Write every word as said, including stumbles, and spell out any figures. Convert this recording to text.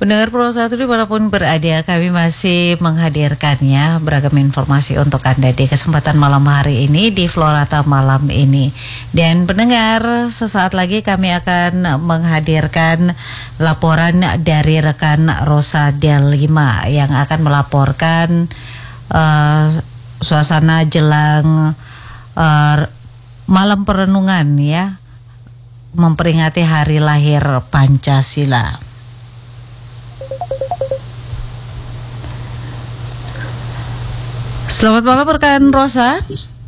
Pendengar Pro satu dimanapun berada, kami masih menghadirkannya beragam informasi untuk Anda di kesempatan malam hari ini di Florata malam ini. Dan pendengar, sesaat lagi kami akan menghadirkan laporan dari rekan Rosa Del Lima yang akan melaporkan uh, suasana jelang uh, malam perenungan ya, memperingati hari lahir Pancasila. Selamat malam rekan Rosa.